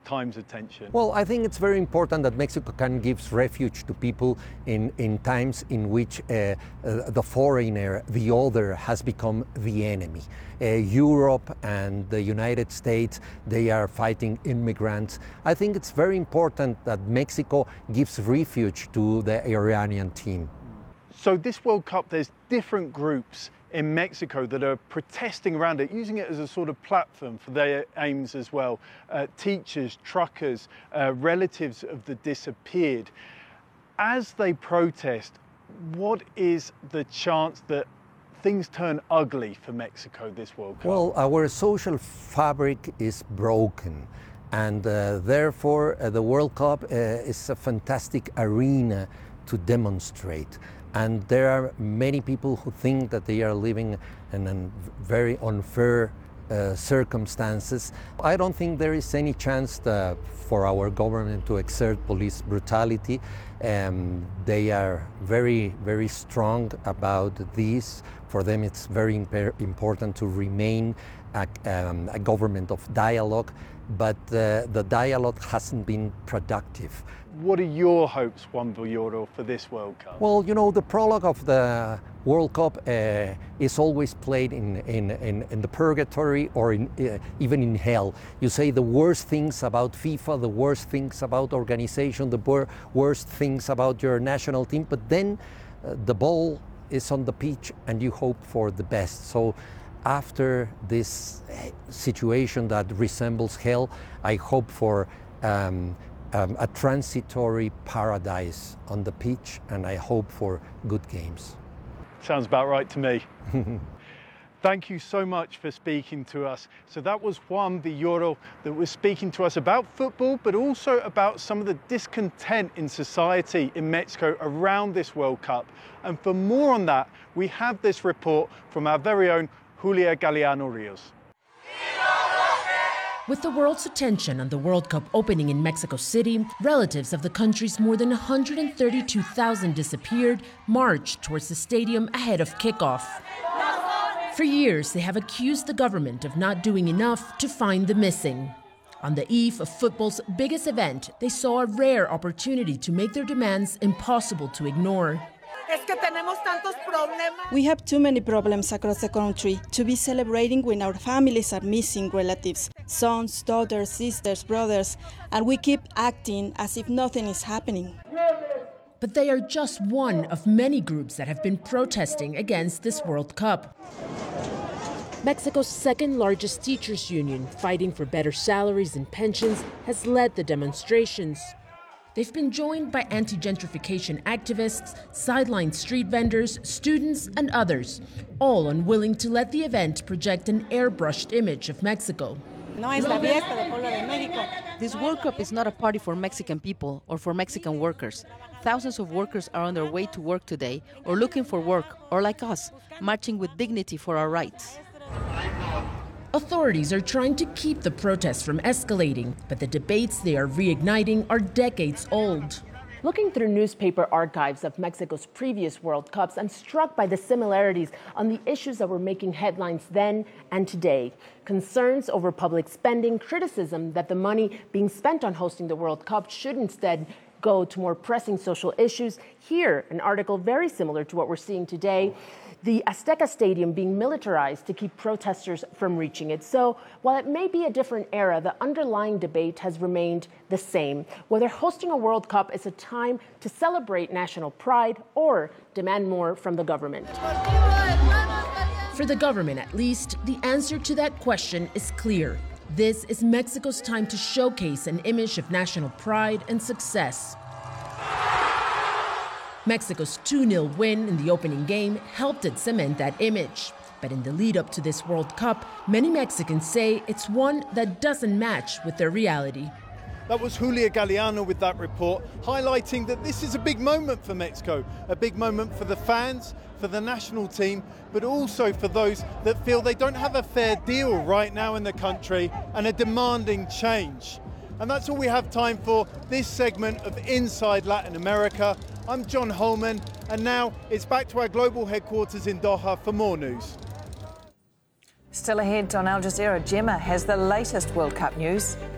time's attention? Well, I think it's very important that Mexico can give refuge to people in times in which the foreigner, the other, has become the enemy. Europe and the United States, they are fighting immigrants. I think it's very important that Mexico gives refuge to the Iranian team. So this World Cup, there's different groups in Mexico that are protesting around it, using it as a sort of platform for their aims as well. Teachers, truckers, relatives of the disappeared. As they protest, what is the chance that things turn ugly for Mexico this World Cup? Well, our social fabric is broken, and therefore the World Cup is a fantastic arena to demonstrate. And there are many people who think that they are living in very unfair circumstances. I don't think there is any chance for our government to exert police brutality. They are very, very strong about this. For them, it's very important to remain a government of dialogue, but the dialogue hasn't been productive. What are your hopes, Juan Villoro, for this World Cup? Well, you know, the prologue of the World Cup is always played in the purgatory or even in hell. You say the worst things about FIFA, the worst things about organization, the worst things about your national team, but then the ball is on the pitch and you hope for the best. So after this situation that resembles hell, I hope for a transitory paradise on the pitch, and I hope for good games. Sounds about right to me. Thank you so much for speaking to us. So that was Juan Villoro that was speaking to us about football, but also about some of the discontent in society in Mexico around this World Cup. And for more on that, we have this report from our very own Julia Galeano Rios. With the world's attention on the World Cup opening in Mexico City, relatives of the country's more than 132,000 disappeared marched towards the stadium ahead of kickoff. For years, they have accused the government of not doing enough to find the missing. On the eve of football's biggest event, they saw a rare opportunity to make their demands impossible to ignore. We have too many problems across the country to be celebrating when our families are missing relatives, sons, daughters, sisters, brothers, and we keep acting as if nothing is happening. But they are just one of many groups that have been protesting against this World Cup. Mexico's second largest teachers' union, fighting for better salaries and pensions, has led the demonstrations. They've been joined by anti-gentrification activists, sideline street vendors, students, and others, all unwilling to let the event project an airbrushed image of Mexico. This World Cup is not a party for Mexican people or for Mexican workers. Thousands of workers are on their way to work today, or looking for work, or like us, marching with dignity for our rights. Authorities are trying to keep the protests from escalating, but the debates they are reigniting are decades old. Looking through newspaper archives of Mexico's previous World Cups, I'm struck by the similarities on the issues that were making headlines then and today. Concerns over public spending, criticism that the money being spent on hosting the World Cup should instead go to more pressing social issues. Here, an article very similar to what we're seeing today. The Azteca Stadium being militarized to keep protesters from reaching it. So while it may be a different era, the underlying debate has remained the same. Whether hosting a World Cup is a time to celebrate national pride or demand more from the government. For the government, at least, the answer to that question is clear. This is Mexico's time to showcase an image of national pride and success. Mexico's 2-0 win in the opening game helped it cement that image. But in the lead up to this World Cup, many Mexicans say it's one that doesn't match with their reality. That was Julia Galeano with that report, highlighting that this is a big moment for Mexico, a big moment for the fans, for the national team, but also for those that feel they don't have a fair deal right now in the country and are demanding change. And that's all we have time for this segment of Inside Latin America. I'm John Holman, and now it's back to our global headquarters in Doha for more news. Still ahead on Al Jazeera, Gemma has the latest World Cup news.